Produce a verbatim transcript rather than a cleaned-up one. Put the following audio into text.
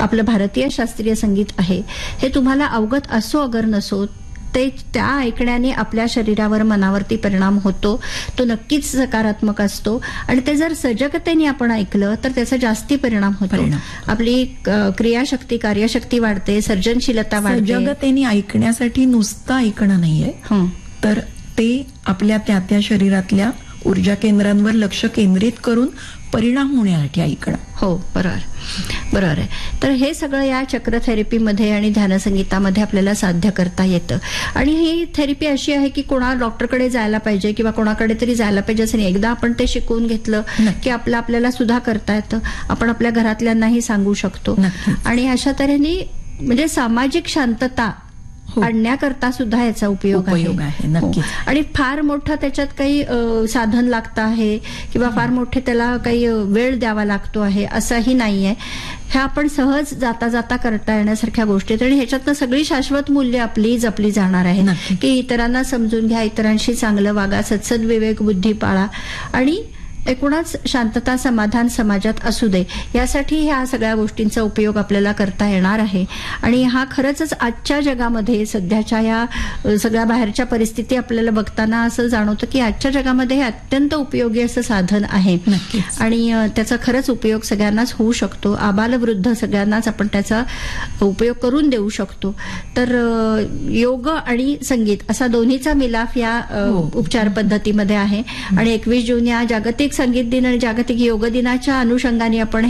आपलं भारतीय शास्त्रीय संगीत आहे हे तुम्हाला अवगत असो अगर नसो, ते त्या ऐकण्याने आपल्या शरीरावर मनावरती परिणाम होतो. तो नक्कीच सकारात्मक असतो आणि ते जर सजगतेने आपण ऐकलं तर त्याचा जास्ती परिणाम होतो. आपली क्रियाशक्ती, कार्यशक्ती वाढते, सर्जनशीलता वाढते. सजगतेने ऐकण्यासाठी नुसतं ऐकणं नाहीये, तर ते आपल्या त्या त्या शरीरातल्या ऊर्जा केंद्रांवर लक्ष केंद्रित करून परिणाम होण्यासाठी ऐकणं. हो, बरोबर बरोबर आहे. तर हे सगळं या चक्र थेरपीमध्ये आणि ध्यानसंगीतामध्ये आपल्याला साध्य करता येतं. आणि ही थेरपी अशी आहे की कोणा डॉक्टरकडे जायला पाहिजे किंवा कोणाकडे तरी जायला पाहिजे असं नाही. एकदा आपण ते शिकवून घेतलं की आपलं आपल्याला सुद्धा करता येतं. आपण आपल्या घरातल्यांनाही सांगू शकतो. आणि अशा तऱ्हेने म्हणजे सामाजिक शांतता आणण्याकरता सुद्धा याचा उपयोग आहे. नक्की. आणि फार मोठं त्याच्यात काही साधन लागतं आहे किंवा फार मोठे त्याला काही वेळ द्यावा लागतो आहे असंही नाहीये. ह्या आपण सहज जाता जाता करता येण्यासारख्या गोष्टी आहेत. आणि ह्याच्यातनं सगळी शाश्वत मूल्य आपली जपली जाणार आहे की इतरांना समजून घ्या, इतरांशी चांगलं वागा, सत्सद विवेक बुद्धी पाळा आणि एकूणच शांतता समाधान समाजात असू दे, यासाठी ह्या सगळ्या गोष्टींचा उपयोग आपल्याला करता येणार आहे. आणि हा खरंच आजच्या जगामध्ये सध्याच्या या सगळ्या बाहेरच्या परिस्थिती आपल्याला बघताना असं जाणवतं की आजच्या जगामध्ये हे अत्यंत उपयोगी असं साधन आहे. आणि त्याचा खरंच उपयोग सगळ्यांनाच होऊ शकतो. आबालवृद्ध सगळ्यांनाच आपण त्याचा उपयोग करून देऊ शकतो. तर योग आणि संगीत असा दोन्हीचा मिलाफ या उपचार पद्धतीमध्ये आहे. आणि एकवीस जून या जागतिक संगीत दिन आणि जागतिक योग दिनाच्या अनुषंगाने आपण